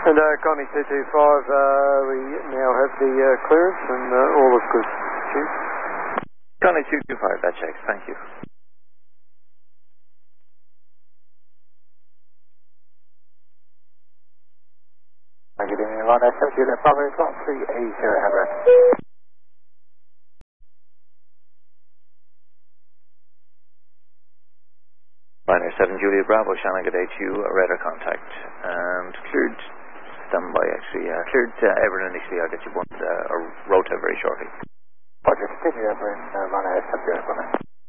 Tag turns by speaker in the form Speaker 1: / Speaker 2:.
Speaker 1: And Connie 225, we now have the clearance and all is good. Cheers.
Speaker 2: Connie 225, that checks. Thank you.
Speaker 3: Good evening, Ron. I sent you that Bravo 380, have rest.
Speaker 2: Liner 7 Juliet Bravo, Shannon, good day to you, radar contact, and cleared standby actually, cleared Everett initially. I'll get you one rota very shortly.
Speaker 3: Roger, continue Everett, Ron, I sent you that.